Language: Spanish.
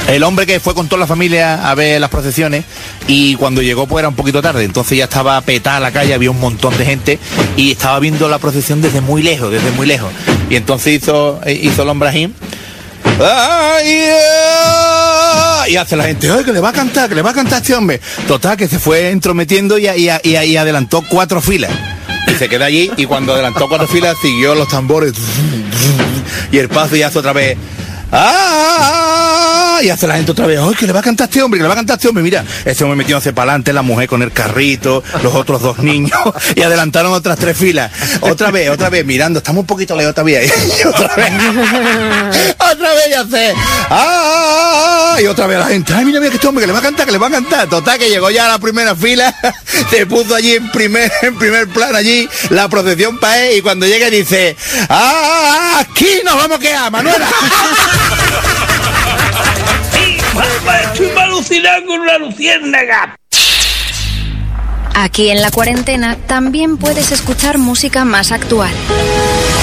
El hombre que fue con toda la familia a ver las procesiones y cuando llegó pues era un poquito tarde, entonces ya estaba petada la calle, había un montón de gente y estaba viendo la procesión desde muy lejos. Y entonces hizo el hombre así. Y hace la gente, ¡ay, que le va a cantar este hombre! Total, que se fue entrometiendo y adelantó 4 filas. Y se quedó allí y cuando adelantó 4 filas siguió los tambores. Y el paso y hace otra vez. Y hace la gente otra vez, ¡ay, que le va a cantar este hombre! Mira, ese hombre metiéndose para adelante, la mujer con el carrito, los otros 2 niños, y adelantaron otras 3 filas. Otra vez, mirando, estamos un poquito lejos todavía. Y otra vez y hace, y otra vez la gente, ¡ay, mira que este hombre que le va a cantar! Total, que llegó ya a la primera fila, se puso allí en primer plano allí, la procesión para él, y cuando llega dice, aquí nos vamos a quedar, Manuela. Estoy alucinando con una luciérnaga. Aquí en La Cuarentena también puedes escuchar música más actual.